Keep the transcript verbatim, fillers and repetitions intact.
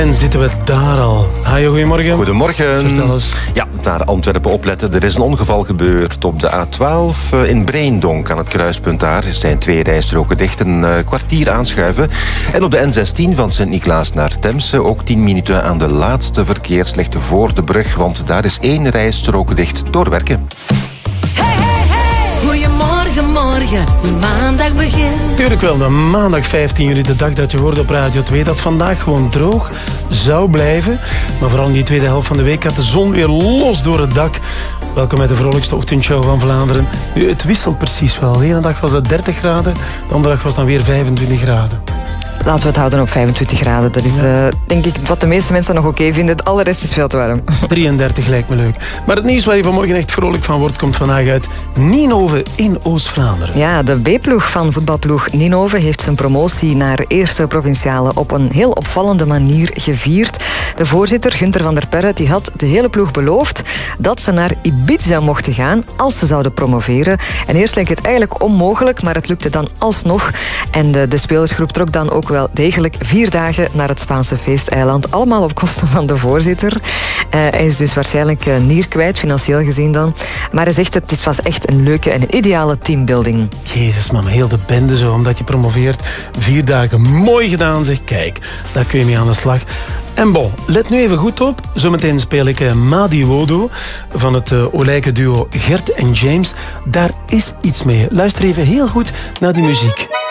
En zitten we daar al. Hajo, goedemorgen. Goedemorgen. Vertel eens. Ja, naar Antwerpen opletten. Er is een ongeval gebeurd op de A twaalf in Breendonk aan het kruispunt daar. Er zijn twee rijstroken dicht, een kwartier aanschuiven. En op de N zestien van Sint-Niklaas naar Temse ook tien minuten aan de laatste verkeerslichten voor de brug, want daar is één rijstrook dicht door werken. Goedemorgen, morgen, de maandag begint. Tuurlijk wel, de maandag vijftien juli, de dag dat je hoorde op Radio twee, dat vandaag gewoon droog zou blijven. Maar vooral in die tweede helft van de week gaat de zon weer los door het dak. Welkom bij de vrolijkste ochtendshow van Vlaanderen. Nu, het wisselt precies wel. De ene dag was het dertig graden, de andere dag was dan weer vijfentwintig graden. Laten we het houden op vijfentwintig graden. Dat is ja. uh, denk ik wat de meeste mensen nog oké okay vinden. Alle rest is veel te warm. drieëndertig lijkt me leuk. Maar het nieuws waar je vanmorgen echt vrolijk van wordt, komt vandaag uit Ninove in Oost-Vlaanderen. Ja, de B-ploeg van voetbalploeg Ninove heeft zijn promotie naar eerste provinciale op een heel opvallende manier gevierd. De voorzitter, Gunther van der Perre, die had de hele ploeg beloofd dat ze naar Ibiza mochten gaan als ze zouden promoveren. En eerst leek het eigenlijk onmogelijk, maar het lukte dan alsnog. En de, de spelersgroep trok dan ook wel degelijk vier dagen naar het Spaanse feesteiland. Allemaal op kosten van de voorzitter. Uh, hij is dus waarschijnlijk uh, nier kwijt, financieel gezien dan. Maar hij zegt, het was echt een leuke en een ideale teambuilding. Jezus, man, heel de bende zo, omdat je promoveert. Vier dagen, mooi gedaan, zeg. Kijk, daar kun je mee aan de slag. En bon, let nu even goed op. Zometeen speel ik uh, Madi Wodo van het uh, Olijke duo Gert en James. Daar is iets mee. Luister even heel goed naar die muziek.